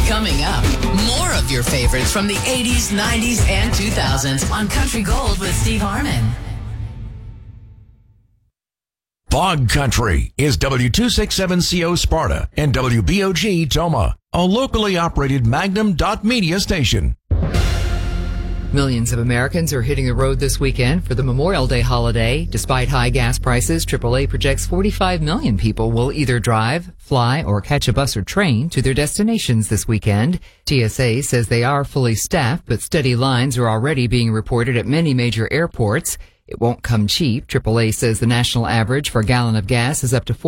Coming up, more of your favorites from the 80s, 90s, and 2000s on Country Gold with Steve Harmon. Fog Country is W267CO Sparta and WBOG Toma, a locally operated Magnum.media station. Millions of Americans are hitting the road this weekend for the Memorial Day holiday. Despite high gas prices, AAA projects 45 million people will either drive, fly, or catch a bus or train to their destinations this weekend. TSA says they are fully staffed, but steady lines are already being reported at many major airports. It won't come cheap. AAA says the national average for a gallon of gas is up to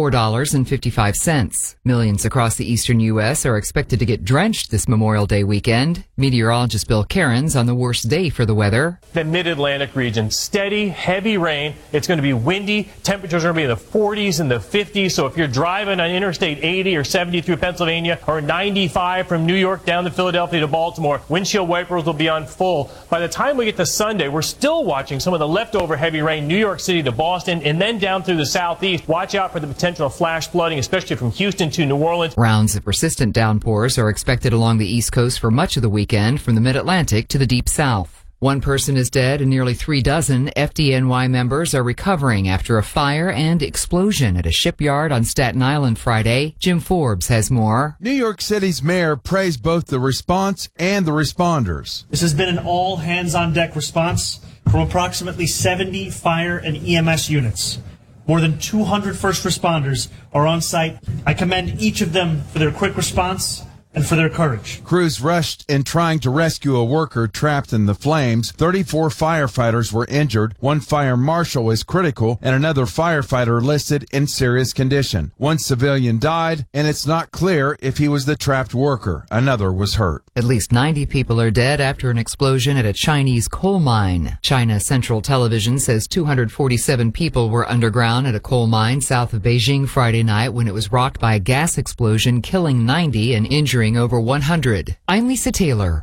$4.55. Millions across the eastern U.S. are expected to get drenched this Memorial Day weekend. Meteorologist Bill Cairns on the worst day for the weather. The mid-Atlantic region, steady, heavy rain. It's going to be windy. Temperatures are going to be in the 40s and the 50s. So if you're driving on Interstate 80 or 70 through Pennsylvania or 95 from New York down to Philadelphia to Baltimore, windshield wipers will be on full. By the time we get to Sunday, we're still watching some of the leftover heavy rain, New York City to Boston, and then down through the southeast. Watch out for the potential of flash flooding, especially from Houston to New Orleans. Rounds of persistent downpours are expected along the East Coast for much of the weekend, from the mid-Atlantic to the deep south. One person is dead and nearly 3 dozen FDNY members are recovering after a fire and explosion at a shipyard on Staten Island Friday. Jim Forbes has more. New York City's mayor praised both the response and the responders. This has been an all-hands-on-deck response from approximately 70 fire and EMS units. More than 200 first responders are on site. I commend each of them for their quick response and for their courage. Crews rushed in trying to rescue a worker trapped in the flames. 34 firefighters were injured. One fire marshal is critical and another firefighter listed in serious condition. One civilian died, and it's not clear if he was the trapped worker. Another was hurt. At least 90 people are dead after an explosion at a Chinese coal mine. China Central Television says 247 people were underground at a coal mine south of Beijing Friday night when it was rocked by a gas explosion, killing 90 and injuring over 100. I'm Lisa Taylor.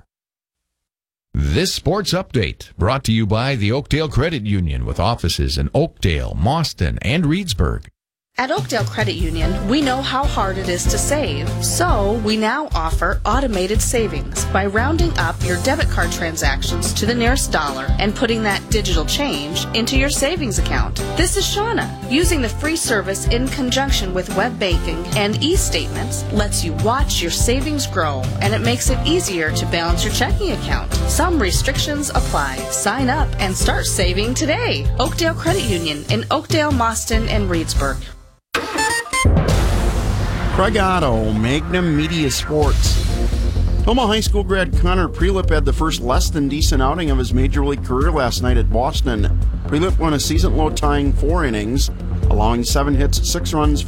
This sports update brought to you by the Oakdale Credit Union with offices in Oakdale, Mauston, and Reedsburg. At Oakdale Credit Union, we know how hard it is to save, so we now offer automated savings by rounding up your debit card transactions to the nearest dollar and putting that digital change into your savings account. This is Shauna. Using the free service in conjunction with web banking and e-statements lets you watch your savings grow, and it makes it easier to balance your checking account. Some restrictions apply. Sign up and start saving today. Oakdale Credit Union in Oakdale, Mauston, and Reedsburg. Craig Otto, Magnum Media Sports. Toma High School grad Connor Prelip had the first less-than-decent outing of his Major League career last night at Boston. Prelip won a season-low tying 4 innings, allowing 7 hits, 6 runs,